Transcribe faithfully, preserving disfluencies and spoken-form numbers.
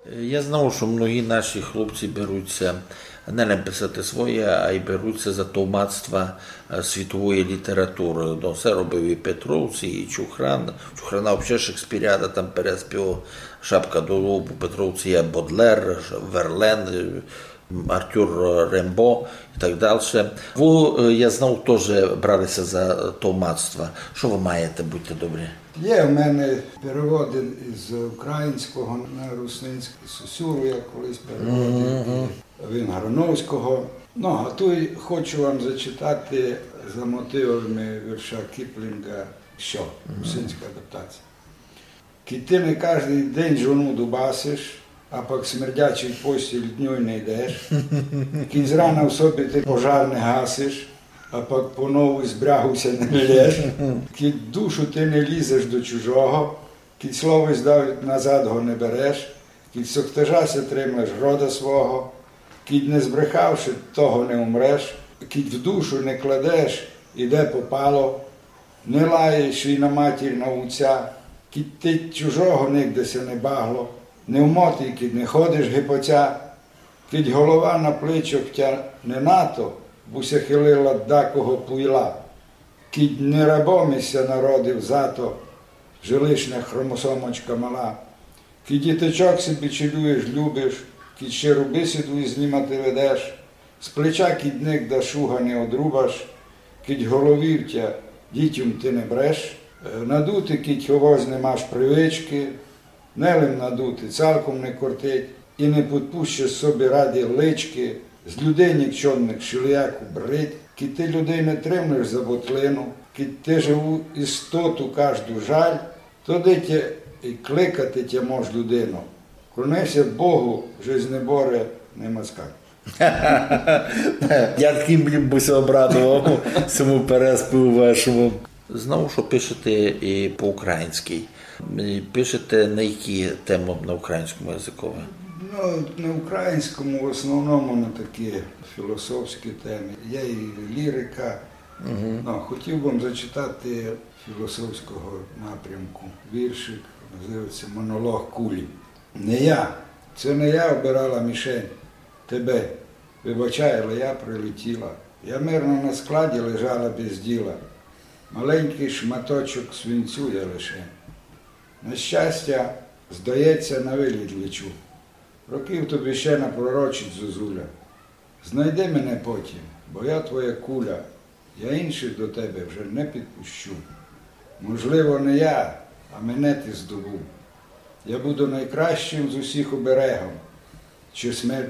Я знав, що многі наші хлопці беруться не написати своє, а й беруться за товмацтва світової літератури. Ну, це робив і Петровці, і Чухран. Чухрана взагалі Шекспіряда там переспівав, «Шапка до лобу», Петровці є Бодлер, Верлен, Артюр Рембо і так далі. Ви, я знав, теж бралися за товмацтва. Що ви маєте, будьте добрі? Є в мене переводи з українського на русинське, Сосюру я колись переводив, mm-hmm. Вінграновського. Ну, а тут хочу вам зачитати за мотивами вірша Кіплінга «Що?» русинська адаптація. «Ки ти не кожен день жону дубасиш, а пак смердячий постіль дню не йдеш, ки зрана в собі ти пожар не гасиш, а пак по-нову збрягуся не лєш, ки душу ти не лізеш до чужого, ки слово здав назад го не береш, ки сохтежася тримаєш рода свого, ки не збрехавши того не умреш, ки в душу не кладеш, іде попало, не лаєш і на матір на отця, ки ти чужого нігдеся не багло, не в мотики не ходиш гипоця, кить голова на плечах тя не нато, буся хилила дакого пуйла, кить не рабомися народив зато, жилишня хромосомочка мала, кить діточок собі чилюєш, любиш, кить щиру бесіду із знімати ведеш, з плеча кить нігда шуга не одрубаш, кить головів тя дітям ти не бреш, надути кить ховоз не маш привички, нелем надути, цалком не кортить, і не підпущиш собі раді лички, з людей нікчонних шиляку брить, ки ти людей не тримнеш за ботлину, ки ти живу істоту кожну жаль, то де тя і кликати тя мож людину. Клонися Богу, жизнь не боре, не москаль. Я таким би се обрадував цьому переспіву вашому. Знав, що пишете і по-українськи. Пишете на які теми на українському язикові? Ну, на українському в основному на такі філософські теми. Є і лірика. Угу. Ну, хотів би вам зачитати філософського напрямку. Віршик, називається «Монолог кулі». Не я, це не я обирала мішень, тебе. Вибачай, але я прилетіла. Я мирно на складі лежала без діла. Маленький шматочок свинцю я лише. На щастя, здається, на виліт лечу. Років тобі ще напророчить зозуля. Знайди мене потім, бо я твоя куля. Я інших до тебе вже не підпущу. Можливо, не я, а мене ти здобув. Я буду найкращим з усіх оберегом. Чи смерть